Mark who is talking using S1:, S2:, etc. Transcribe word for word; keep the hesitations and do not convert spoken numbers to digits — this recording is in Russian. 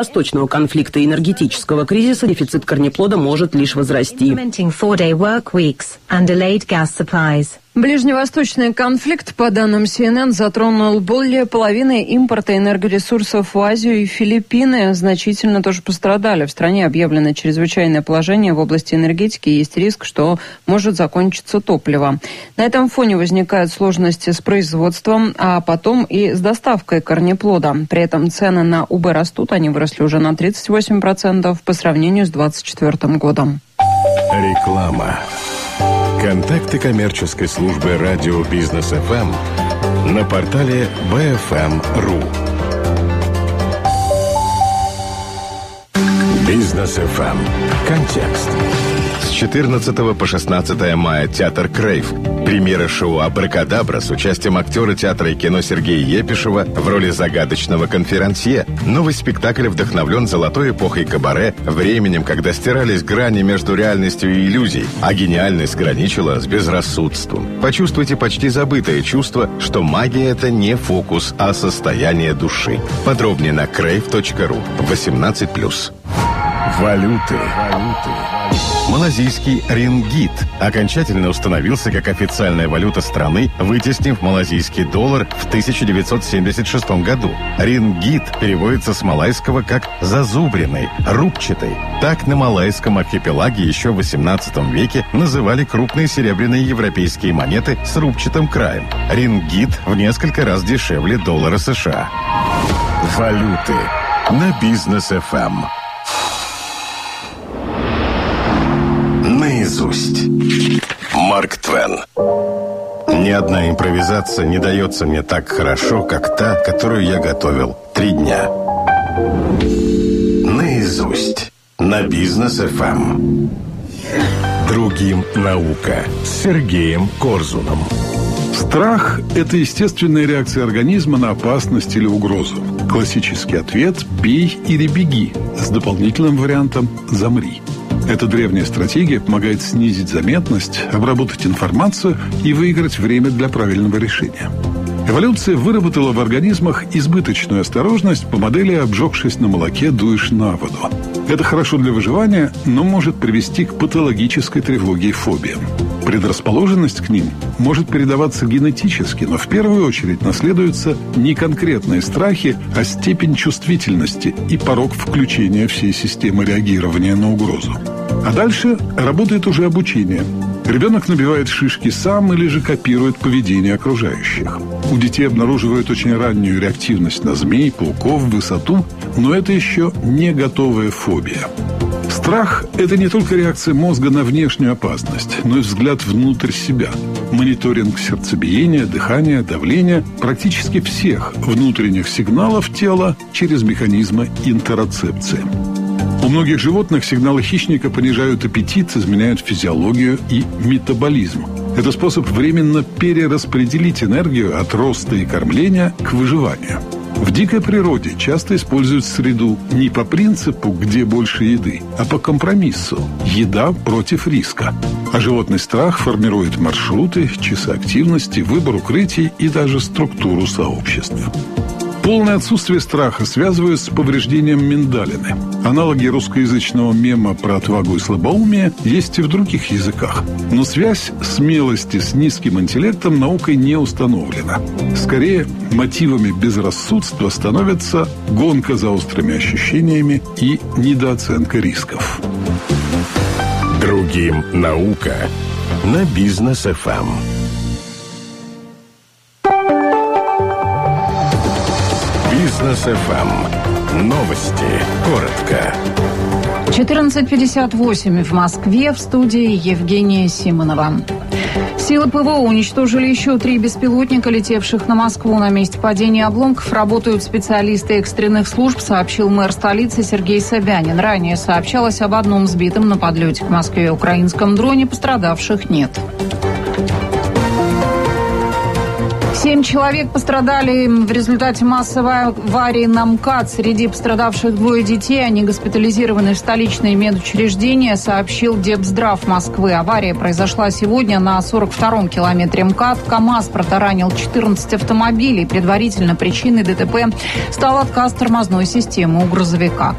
S1: восточного конфликта и энергетического кризиса дефицит корнеплода может лишь возрасти.
S2: Ближневосточный конфликт, по данным си эн эн, затронул более половины импорта энергоресурсов в Азию и Филиппины. Значительно тоже пострадали. В стране объявлено чрезвычайное положение в области энергетики. Есть риск, что может закончиться топливо. На этом фоне возникают сложности с производством, а потом и с доставкой корнеплода. При этом цены на УБ растут. Они выросли уже на тридцать восемь процентов по сравнению с двадцать четвёртым годом.
S3: Реклама. Контакты коммерческой службы радио Бизнес эф эм на портале би эф эм точка ру. Бизнес эф эм. Контекст. С четырнадцатого по шестнадцатое мая театр «Крейв». Премьера шоу «Абракадабра» с участием актера театра и кино Сергея Епишева в роли загадочного конферансье. Новый спектакль вдохновлен золотой эпохой кабаре, временем, когда стирались грани между реальностью и иллюзией, а гениальность граничила с безрассудством. Почувствуйте почти забытое чувство, что магия — это не фокус, а состояние души. Подробнее на крейв точка ру. восемнадцать плюс. Валюты. Малазийский рингит окончательно установился как официальная валюта страны, вытеснив малазийский доллар в тысяча девятьсот семьдесят шестом году. Рингит переводится с малайского как «зазубренный», «рубчатый». Так на малайском архипелаге еще в восемнадцатом веке называли крупные серебряные европейские монеты с рубчатым краем. Рингит в несколько раз дешевле доллара США. Валюты на Бизнес эф эм. Наизусть. Марк Твен. Ни одна импровизация не дается мне так хорошо, как та, которую я готовил три дня. Наизусть. На Бизнес эф эм. Другим наука. С Сергеем Корзуном.
S4: Страх – это естественная реакция организма на опасность или угрозу. Классический ответ – бей или беги, с дополнительным вариантом «замри». Эта древняя стратегия помогает снизить заметность, обработать информацию и выиграть время для правильного решения. Эволюция выработала в организмах избыточную осторожность по модели «обжегшись на молоке, дуешь на воду». Это хорошо для выживания, но может привести к патологической тревоге и фобиям. Предрасположенность к ним может передаваться генетически, но в первую очередь наследуются не конкретные страхи, а степень чувствительности и порог включения всей системы реагирования на угрозу. А дальше работает уже обучение. Ребенок набивает шишки сам или же копирует поведение окружающих. У детей обнаруживают очень раннюю реактивность на змей, пауков, высоту, но это еще не готовая фобия. Страх – это не только реакция мозга на внешнюю опасность, но и взгляд внутрь себя. Мониторинг сердцебиения, дыхания, давления практически всех внутренних сигналов тела через механизмы интероцепции. У многих животных сигналы хищника понижают аппетит, изменяют физиологию и метаболизм. Это способ временно перераспределить энергию от роста и кормления к выживанию. В дикой природе часто используют среду не по принципу «где больше еды», а по компромиссу «еда против риска». А животный страх формирует маршруты, часы активности, выбор укрытий и даже структуру сообществ. Полное отсутствие страха связывают с повреждением миндалины. Аналоги русскоязычного мема про отвагу и слабоумие есть и в других языках. Но связь смелости с низким интеллектом наукой не установлена. Скорее, мотивами безрассудства становятся гонка за острыми ощущениями и недооценка рисков.
S3: Другим наука на Бизнес эф эм. Бизнес эф эм. Новости. Коротко.
S2: четырнадцать пятьдесят восемь в Москве. В студии Евгения Симонова. Силы ПВО уничтожили еще три беспилотника, летевших на Москву. На месте падения обломков работают специалисты экстренных служб, сообщил мэр столицы Сергей Собянин. Ранее сообщалось об одном сбитом на подлете к Москве украинском дроне. Пострадавших нет.
S5: Семь человек пострадали в результате массовой аварии на МКАД. Среди пострадавших двое детей. Они госпитализированы в столичные медучреждения, сообщил Депздрав Москвы. Авария произошла сегодня на сорок втором километре МКАД. КАМАЗ протаранил четырнадцать автомобилей. Предварительно причиной ДТП стал отказ тормозной системы у грузовика.